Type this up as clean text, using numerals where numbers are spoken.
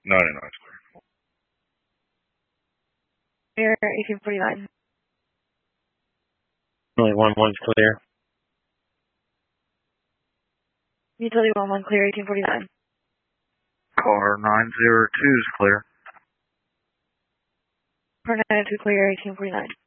99 is clear. Clear, 1849. Only 11's clear. Utility 11 clear, 1849. Car 902 is clear. Car 902 clear, 1849.